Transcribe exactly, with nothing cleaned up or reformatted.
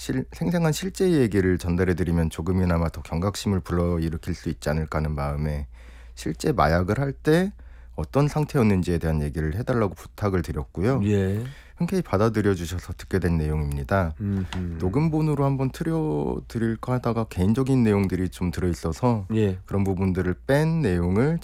실, 생생한 실제 얘기를 전달해드리면 조금이나마 더 경각심을 불러일으킬 수 있지 않을까 하는 마음에 실제 마약을 할 때 어떤 상태였는지에 대한 얘기를 해달라고 부탁을 드렸고요. 예. 흔쾌히 받아들여 주셔서 듣게 된 내용입니다. 음흠. 녹음본으로 한번 틀어드릴까 하다가 개인적인 내용들이 좀 들어있어서 예. 그런 부분들을 뺀 내용을